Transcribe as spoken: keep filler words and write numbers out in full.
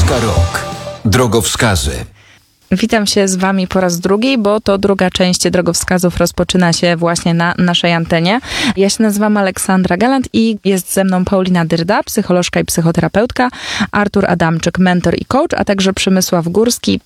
Polska Rock. Drogowskazy. Witam się z wami po raz drugi, bo to druga część drogowskazów rozpoczyna się właśnie na naszej antenie. Ja się nazywam Aleksandra Galant i jest ze mną Paulina Dyrda, psycholożka i psychoterapeutka, Artur Adamczyk, mentor i coach, a także Przemysław Górski,